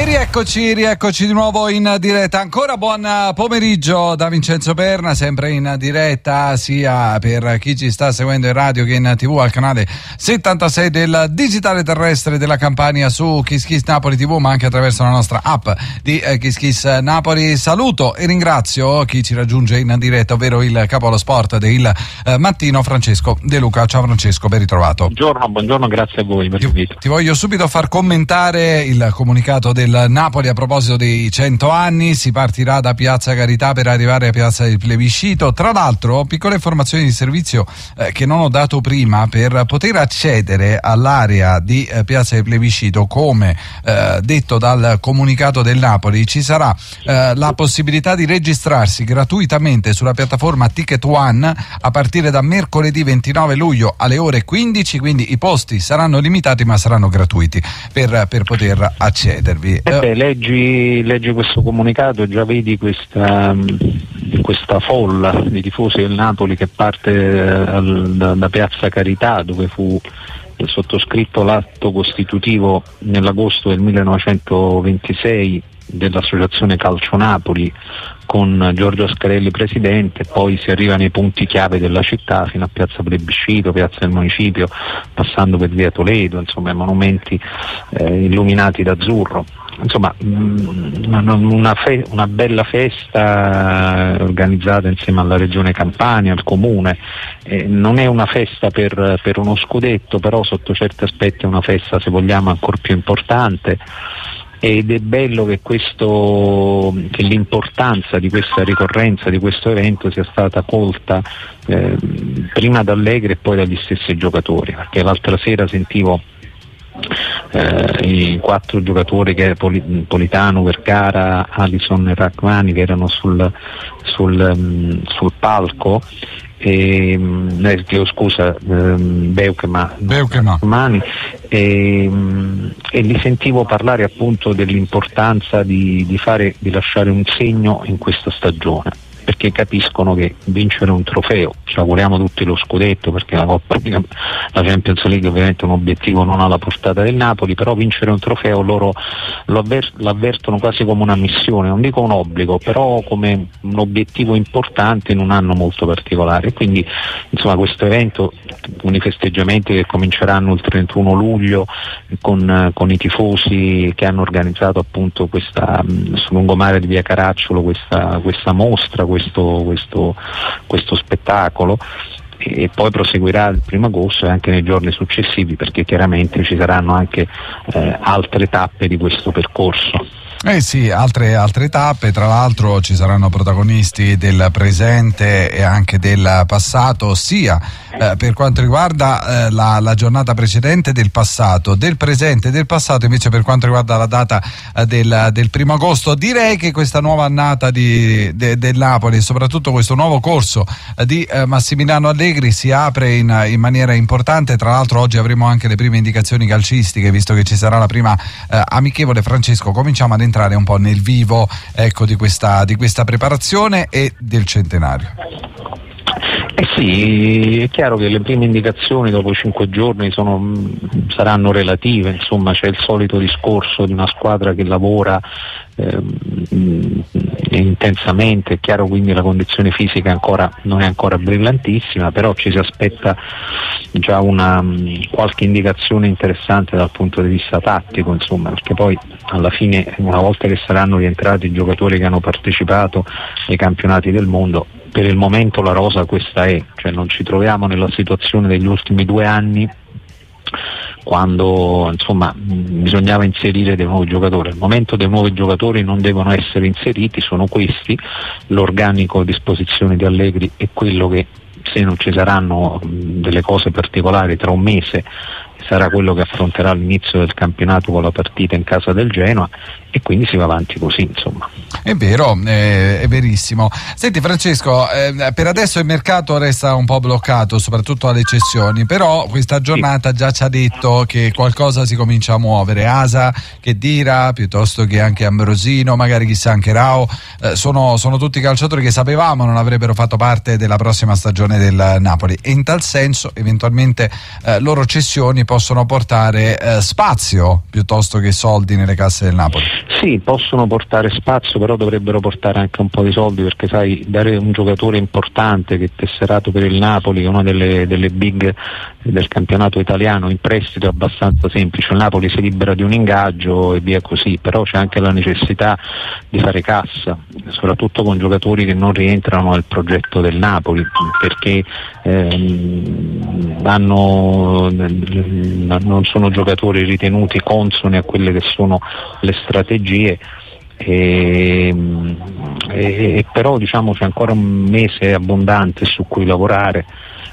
E rieccoci di nuovo in diretta. Ancora buon pomeriggio da Vincenzo Perna, sempre in diretta sia per chi ci sta seguendo in radio che in TV al canale 76 del digitale terrestre della Campania su Kiss Kiss Napoli TV, ma anche attraverso la nostra app di Kiss Kiss Napoli. Saluto e ringrazio chi ci raggiunge in diretta, ovvero il capo allo sport del mattino, Francesco De Luca. Ciao Francesco, ben ritrovato. Buongiorno, grazie a voi per l'invito. Ti voglio subito far commentare il comunicato del Napoli a proposito dei 100 anni. Si partirà da Piazza Carità per arrivare a Piazza del Plebiscito. Tra l'altro, piccole informazioni di servizio che non ho dato prima: per poter accedere all'area di Piazza del Plebiscito, come detto dal comunicato del Napoli, ci sarà la possibilità di registrarsi gratuitamente sulla piattaforma Ticket One a partire da mercoledì 29 luglio alle ore 15, quindi i posti saranno limitati ma saranno gratuiti per poter accedervi. Leggi questo comunicato e già vedi questa folla di tifosi del Napoli che parte da Piazza Carità, dove fu sottoscritto l'atto costitutivo nell'agosto del 1926 dell'associazione Calcio Napoli, con Giorgio Ascarelli presidente. Poi si arriva nei punti chiave della città fino a Piazza Plebiscito, Piazza del Municipio, passando per via Toledo, insomma monumenti illuminati d'azzurro. Insomma una bella festa organizzata insieme alla Regione Campania, al Comune. Non è una festa per uno scudetto, però sotto certi aspetti è una festa, se vogliamo, ancora più importante. Ed è bello che l'importanza di questa ricorrenza, di questo evento, sia stata colta prima da Allegri e poi dagli stessi giocatori, perché l'altra sera sentivo i 4 giocatori, che Politano, Vergara, Alisson e Rachmani, che erano sul palco, Beukema, e li sentivo parlare appunto dell'importanza di lasciare un segno in questa stagione, perché capiscono che vincere un trofeo, ci auguriamo tutti lo scudetto, perché la Champions League ovviamente è un obiettivo non alla portata del Napoli, però vincere un trofeo loro l'avvertono quasi come una missione, non dico un obbligo, però come un obiettivo importante in un anno molto particolare. E quindi insomma questo evento, con i festeggiamenti che cominceranno il 31 luglio con i tifosi che hanno organizzato appunto sul lungomare di via Caracciolo questa mostra, questo spettacolo, e poi proseguirà il 1° agosto e anche nei giorni successivi, perché chiaramente ci saranno anche altre tappe di questo percorso. Sì, altre tappe. Tra l'altro ci saranno protagonisti del presente e anche del passato, sia per quanto riguarda la giornata precedente del passato, del presente e del passato. Invece per quanto riguarda la data del 1° agosto, direi che questa nuova annata del Napoli, e soprattutto questo nuovo corso di Massimiliano Allegri, si apre in maniera importante. Tra l'altro oggi avremo anche le prime indicazioni calcistiche, visto che ci sarà la prima amichevole. Francesco, cominciamo ad entrare un po' nel vivo, ecco, di questa preparazione e del centenario. Sì, è chiaro che le prime indicazioni dopo 5 giorni saranno relative, insomma c'è il solito discorso di una squadra che lavora intensamente. È chiaro, quindi la condizione fisica non è ancora brillantissima, però ci si aspetta già qualche indicazione interessante dal punto di vista tattico, insomma, perché poi alla fine, una volta che saranno rientrati i giocatori che hanno partecipato ai campionati del mondo, per il momento la rosa questa è, cioè non ci troviamo nella situazione degli ultimi 2 anni, quando insomma bisognava inserire dei nuovi giocatori. Al momento dei nuovi giocatori non devono essere inseriti, sono questi. L'organico a disposizione di Allegri è quello che, se non ci saranno delle cose particolari, tra un mese sarà quello che affronterà l'inizio del campionato con la partita in casa del Genoa, e quindi si va avanti così, insomma. È vero, è verissimo. Senti Francesco, per adesso il mercato resta un po' bloccato, soprattutto alle cessioni, però questa giornata già ci ha detto che qualcosa si comincia a muovere. Asa, Khedira, piuttosto che anche Ambrosino, magari chissà anche Rao, sono tutti calciatori che sapevamo non avrebbero fatto parte della prossima stagione del Napoli, e in tal senso eventualmente loro cessioni possono portare spazio piuttosto che soldi nelle casse del Napoli. Sì, possono portare spazio, però dovrebbero portare anche un po' di soldi, perché sai, dare un giocatore importante che è tesserato per il Napoli, una delle big del campionato italiano, in prestito è abbastanza semplice. Il Napoli si libera di un ingaggio e via così, però c'è anche la necessità di fare cassa, soprattutto con giocatori che non rientrano nel progetto del Napoli, perché non sono giocatori ritenuti consoni a quelle che sono le strategie, però diciamo c'è ancora un mese abbondante su cui lavorare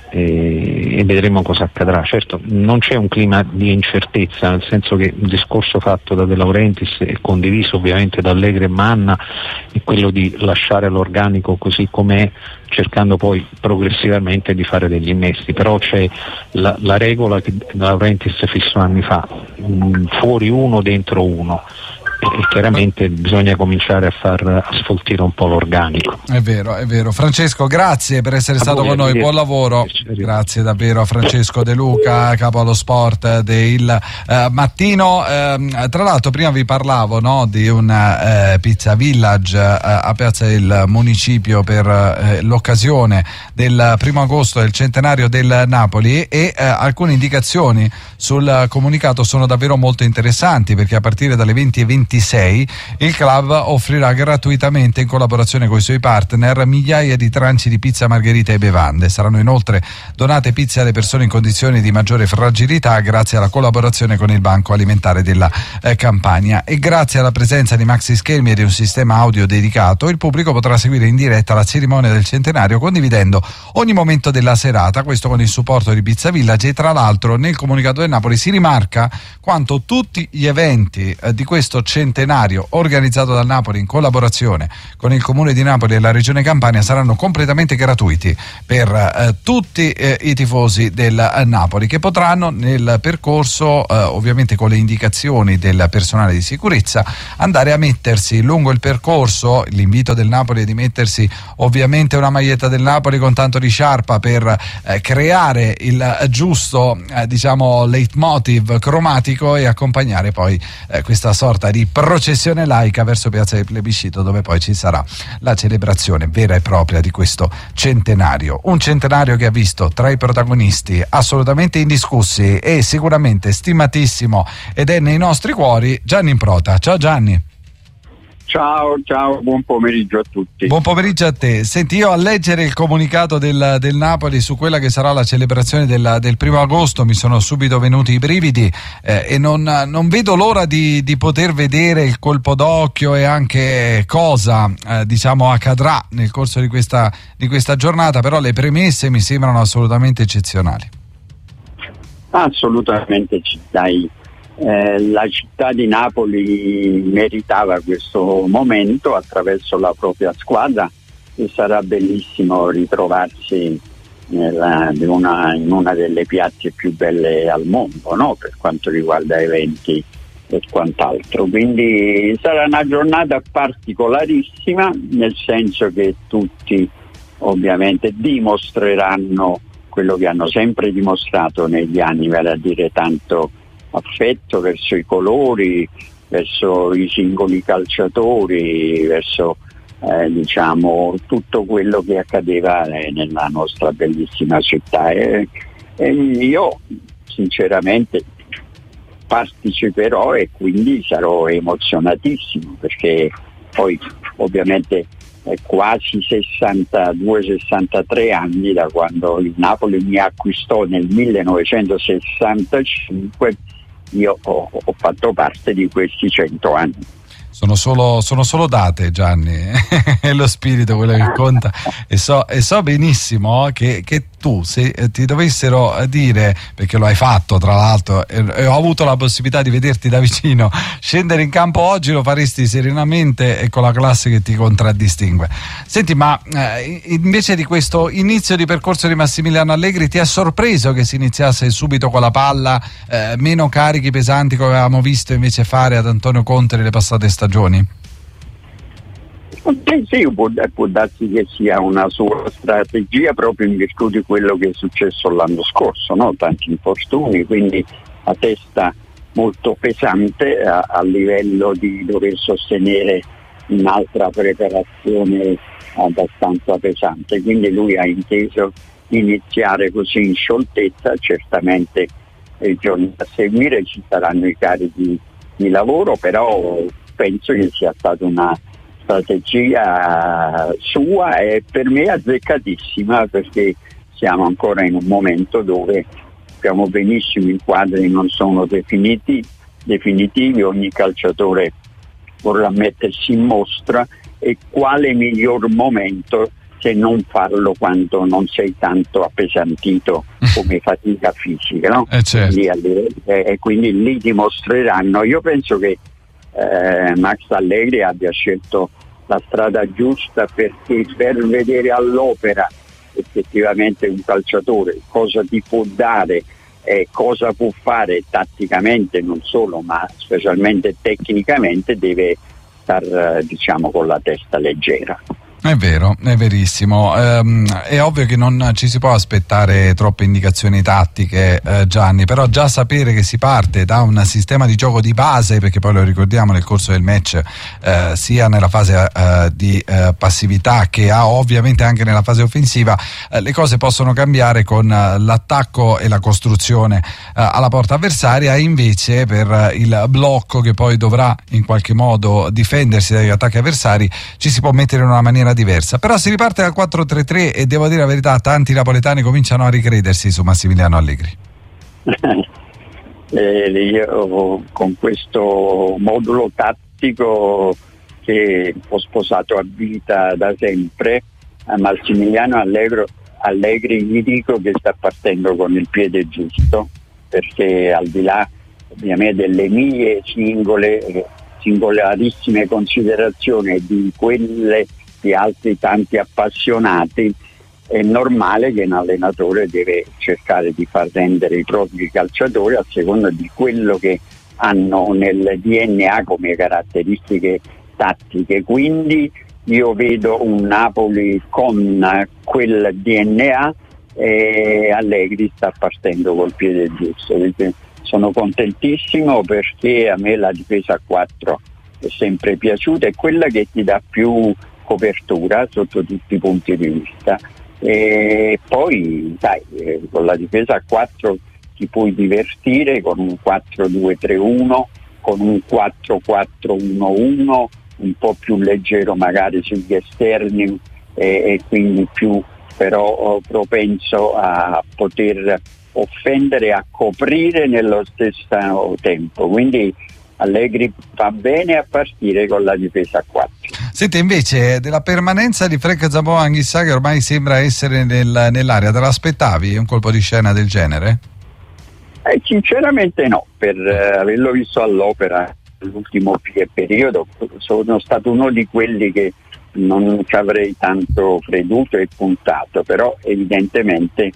e vedremo cosa accadrà. Certo, non c'è un clima di incertezza, nel senso che il discorso fatto da De Laurentiis e condiviso ovviamente da Allegri e Manna è quello di lasciare l'organico così com'è, cercando poi progressivamente di fare degli innesti, però c'è la regola che De Laurentiis fissò anni fa, fuori uno dentro uno, e chiaramente bisogna cominciare a sfoltire un po' l'organico. È vero. Francesco, grazie per essere stato con noi, buon lavoro. Grazie davvero a Francesco De Luca, capo allo sport del Mattino. Tra l'altro prima vi parlavo, no, di un Pizza Village a Piazza del Municipio per l'occasione del 1° agosto del centenario del Napoli, e alcune indicazioni sul comunicato sono davvero molto interessanti, perché a partire dalle 20:26 il club offrirà gratuitamente, in collaborazione con i suoi partner, migliaia di tranci di pizza margherita e bevande. Saranno inoltre donate pizze alle persone in condizioni di maggiore fragilità grazie alla collaborazione con il Banco Alimentare della Campania, e grazie alla presenza di maxi schermi e di un sistema audio dedicato il pubblico potrà seguire in diretta la cerimonia del centenario, condividendo ogni momento della serata, questo con il supporto di Pizza Village. E tra l'altro nel comunicato del Napoli si rimarca quanto tutti gli eventi di questo centenario organizzato dal Napoli in collaborazione con il Comune di Napoli e la Regione Campania saranno completamente gratuiti per tutti i tifosi del Napoli, che potranno nel percorso, ovviamente con le indicazioni del personale di sicurezza, andare a mettersi lungo il percorso. L'invito del Napoli è di mettersi ovviamente una maglietta del Napoli con tanto di sciarpa per creare il giusto leitmotiv cromatico e accompagnare poi questa sorta di processione laica verso Piazza del Plebiscito, dove poi ci sarà la celebrazione vera e propria di questo centenario. Un centenario che ha visto tra i protagonisti assolutamente indiscussi e sicuramente stimatissimo, ed è nei nostri cuori, Gianni Improta. Ciao Gianni. Ciao, buon pomeriggio a tutti. Buon pomeriggio a te. Senti, io a leggere il comunicato del Napoli su quella che sarà la celebrazione del 1° agosto mi sono subito venuti i brividi, e non vedo l'ora di poter vedere il colpo d'occhio e anche cosa accadrà nel corso di questa giornata, però le premesse mi sembrano assolutamente eccezionali. Assolutamente ci dai. La città di Napoli meritava questo momento attraverso la propria squadra, e sarà bellissimo ritrovarsi in una delle piazze più belle al mondo, no? Per quanto riguarda eventi e quant'altro. Quindi sarà una giornata particolarissima, nel senso che tutti ovviamente dimostreranno quello che hanno sempre dimostrato negli anni, vale a dire tanto affetto verso i colori, verso i singoli calciatori, verso tutto quello che accadeva nella nostra bellissima città, e io sinceramente parteciperò e quindi sarò emozionatissimo, perché poi ovviamente è quasi 62-63 anni da quando il Napoli mi acquistò nel 1965. Io ho fatto parte di questi 100 anni. Sono solo date, Gianni, è lo spirito quello che conta, e so benissimo che tu, se ti dovessero dire, perché lo hai fatto tra l'altro e ho avuto la possibilità di vederti da vicino, scendere in campo oggi lo faresti serenamente e con la classe che ti contraddistingue. Senti, ma invece di questo inizio di percorso di Massimiliano Allegri, ti ha sorpreso che si iniziasse subito con la palla, meno carichi pesanti come avevamo visto invece fare ad Antonio Conte nelle passate stagioni? Sì, può darsi che sia una sua strategia, proprio in virtù di quello che è successo l'anno scorso, no? Tanti infortuni, quindi la testa molto pesante a livello di dover sostenere un'altra preparazione abbastanza pesante, quindi lui ha inteso iniziare così in scioltezza. Certamente i giorni a seguire ci saranno i carichi di lavoro, però penso che sia stata una strategia sua e per me azzeccatissima, perché siamo ancora in un momento dove sappiamo benissimo i quadri non sono definitivi, ogni calciatore vorrà mettersi in mostra, e quale miglior momento se non farlo quando non sei tanto appesantito come fatica fisica, no? Certo. Quindi lì dimostreranno. Io penso che Max Allegri abbia scelto la strada giusta, perché per vedere all'opera effettivamente un calciatore cosa ti può dare e cosa può fare tatticamente, non solo ma specialmente tecnicamente, deve star con la testa leggera. È vero, è verissimo. È ovvio che non ci si può aspettare troppe indicazioni tattiche, Gianni, però già sapere che si parte da un sistema di gioco di base, perché poi lo ricordiamo nel corso del match, sia nella fase di passività che ovviamente anche nella fase offensiva, le cose possono cambiare con l'attacco e la costruzione alla porta avversaria, e invece per il blocco che poi dovrà in qualche modo difendersi dagli attacchi avversari ci si può mettere in una maniera diversa. Però si riparte dal 4-3-3 e devo dire la verità, tanti napoletani cominciano a ricredersi su Massimiliano Allegri. Io con questo modulo tattico che ho sposato a vita da sempre, a Massimiliano Allegri gli dico che sta partendo con il piede giusto, perché al di là ovviamente delle mie singolarissime considerazioni e di quelle di altri tanti appassionati, è normale che un allenatore deve cercare di far rendere i propri calciatori a seconda di quello che hanno nel DNA come caratteristiche tattiche. Quindi io vedo un Napoli con quel DNA e Allegri sta partendo col piede giusto. Sono contentissimo, perché a me la difesa a 4 è sempre piaciuta, è quella che ti dà più copertura sotto tutti i punti di vista, e poi con la difesa a 4 ti puoi divertire con un 4-2-3-1, con un 4-4-1-1 un po' più leggero magari sugli esterni e quindi più però propenso a poter offendere, a coprire nello stesso tempo. Quindi Allegri fa bene a partire con la difesa a 4. Senti, invece della permanenza di Frank Zamboa-Anguissa, che ormai sembra essere nell'area, te l'aspettavi un colpo di scena del genere? Sinceramente no, per averlo visto all'opera nell'ultimo periodo sono stato uno di quelli che non ci avrei tanto creduto e puntato, però evidentemente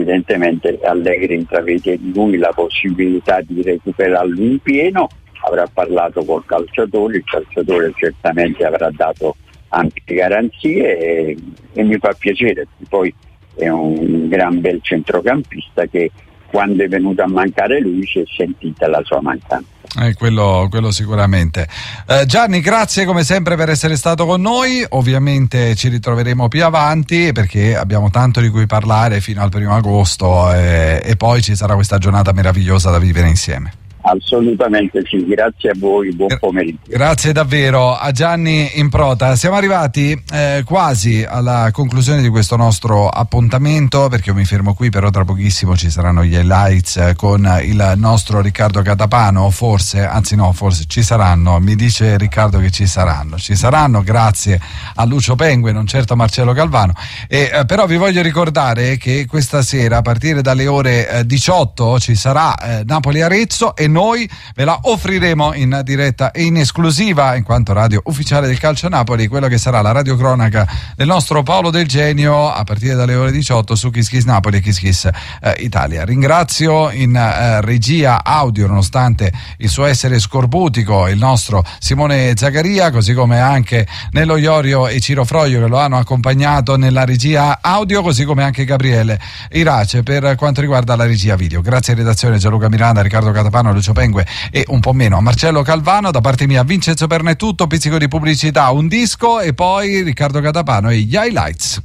Allegri intravede in lui la possibilità di recuperarlo in pieno. Avrà parlato col calciatore, il calciatore certamente avrà dato anche garanzie e mi fa piacere, poi è un gran bel centrocampista che quando è venuto a mancare lui si è sentita la sua mancanza. Quello sicuramente. Gianni, grazie come sempre per essere stato con noi. Ovviamente ci ritroveremo più avanti, perché abbiamo tanto di cui parlare fino al 1 agosto e poi ci sarà questa giornata meravigliosa da vivere insieme. Assolutamente sì, grazie a voi, buon pomeriggio. Grazie davvero a Gianni Improta. Siamo arrivati quasi alla conclusione di questo nostro appuntamento, perché io mi fermo qui, però tra pochissimo ci saranno gli highlights con il nostro Riccardo Catapano, forse ci saranno, mi dice Riccardo che ci saranno grazie a Lucio Pengue, non certo a Marcello Galvano, però vi voglio ricordare che questa sera a partire dalle ore 18 ci sarà Napoli-Arezzo, e noi ve la offriremo in diretta e in esclusiva, in quanto radio ufficiale del Calcio Napoli, quello che sarà la radiocronaca del nostro Paolo Del Genio a partire dalle ore 18 su Kiss Kiss Napoli e Kiss Kiss Italia. Ringrazio in regia audio, nonostante il suo essere scorbutico, il nostro Simone Zaccaria, così come anche Nello Iorio e Ciro Froglio che lo hanno accompagnato nella regia audio, così come anche Gabriele Irace per quanto riguarda la regia video. Grazie a redazione Gianluca Miranda, Riccardo Catapano, Lucio Pengue e un po' meno a Marcello Calvano. Da parte mia Vincenzo Perna è tutto, pizzico di pubblicità, un disco e poi Riccardo Catapano e gli highlights.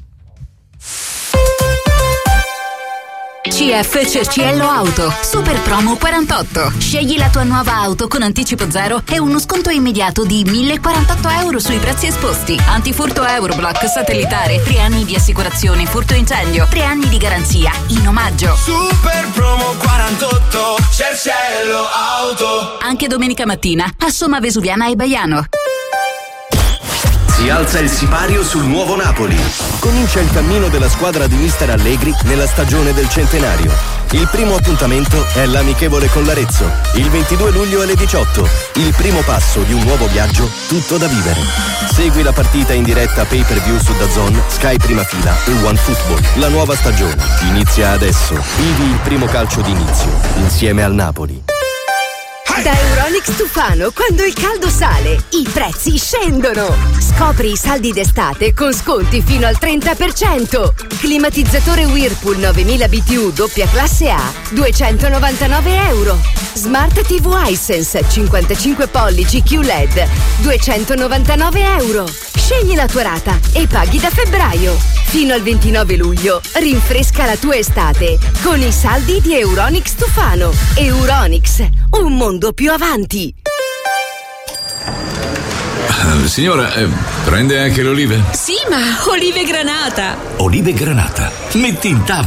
CF Cerciello Auto, super promo 48. Scegli la tua nuova auto con anticipo zero e uno sconto immediato di 1.048 euro sui prezzi esposti. Antifurto Euroblock satellitare, 3 anni di assicurazione furto incendio, 3 anni di garanzia in omaggio. Super promo 48, Cerciello Auto. Anche domenica mattina a Somma Vesuviana e Baiano. Si alza il sipario sul nuovo Napoli. Comincia il cammino della squadra di Mister Allegri nella stagione del centenario. Il primo appuntamento è l'amichevole con l'Arezzo, il 22 luglio alle 18. Il primo passo di un nuovo viaggio, tutto da vivere. Segui la partita in diretta pay-per-view su DAZN, Sky Prima Fila e OneFootball. La nuova stagione inizia adesso. Vivi il primo calcio d'inizio insieme al Napoli. Da Euronics Tufano, quando il caldo sale, i prezzi scendono. Scopri i saldi d'estate con sconti fino al 30%. Climatizzatore Whirlpool 9000 BTU doppia classe A, 299 euro. Smart TV Hisense 55 pollici QLED, 299 euro. Scegli la tua rata e paghi da febbraio. Fino al 29 luglio, rinfresca la tua estate con i saldi di Euronics Tufano. Euronics, un mondo più avanti. Signora, prende anche le olive? Sì, ma olive granata. Olive granata? Metti in tavola